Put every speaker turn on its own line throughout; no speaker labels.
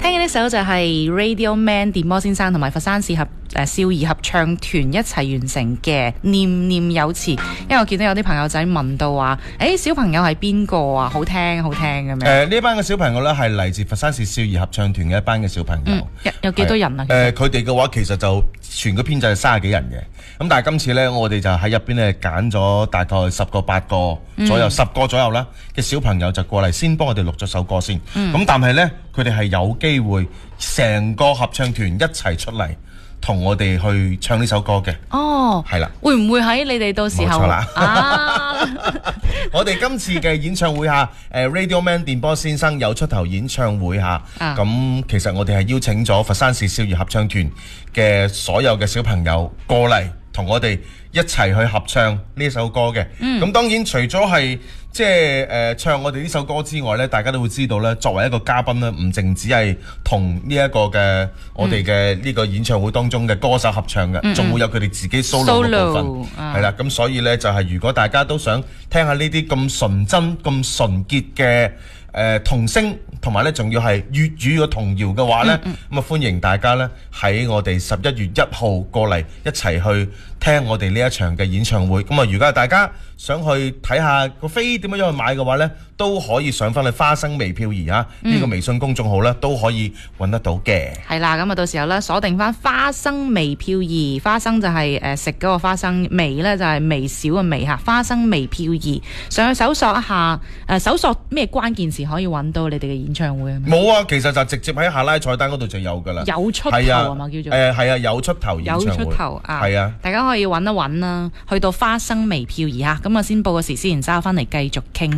聽嘅呢首就係 Radio Man 電波先生同埋佛山市少兒合唱團一齊完成嘅《念念有詞》。因為我見到有啲朋友仔問到話，小朋友係邊個啊？好聽好聽咁樣。
呢班嘅小朋友呢，係嚟自佛山市少兒合唱團嘅一班嘅小朋友。
有幾多人啊？
佢哋嘅話其實就全個編制係30幾人嘅。咁但係今次呢，我哋就喺入邊呢揀咗大概10個8個左右，10個左右啦嘅小朋友就過嚟先幫我哋錄咗首歌先。咁但係呢，佢哋係有機會成個合唱團一齊出嚟同我哋去唱呢首歌嘅。
哦，
係啦，
會唔會喺你哋到時候？
冇錯啦。我哋今次嘅演唱會下，Radio Man 電波先生有出頭演唱會下，咁其實我哋係邀請咗佛山市少兒合唱團嘅所有嘅小朋友過嚟同我哋一齊去合唱呢首歌嘅。咁當然除咗係唱我哋呢首歌之外呢，大家都會知道呢，作為一個嘉賓呢，唔淨只係同呢一個嘅我哋嘅呢個演唱會當中嘅歌手合唱嘅，仲會有佢哋自己 solo 嘅部分。係啦，咁所以呢，就係如果大家都想聽下呢啲咁純真、咁純潔嘅童聲，同埋呢仲要係粵語嘅童謠嘅話呢，咁啊歡迎大家呢喺我哋11月1號過嚟一齊去聽我哋呢一場嘅演唱會。咁啊，如果大家想去睇下個飛點樣去買嘅話呢，都可以上翻去花生微漂兒呢個微信公眾號呢，都可以揾得到嘅。係
啦，咁啊到時候呢，鎖定翻花生微漂兒，花生就係食嗰個花生，微呢就係微小嘅微嚇，花生微漂兒上去搜索一下，搜索咩關鍵詞可以揾到你哋嘅演唱會？
冇啊，其實就直接喺下拉菜單嗰度就有噶啦。
有出頭啊嘛，叫做
係啊，有出頭演唱會。
有出頭啊，
係啊，
大家可以揾一揾啦，去到花生微漂兒嚇，咁啊先報個時先，然之後翻嚟繼續傾。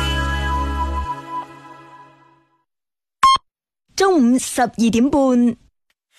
中午12點半。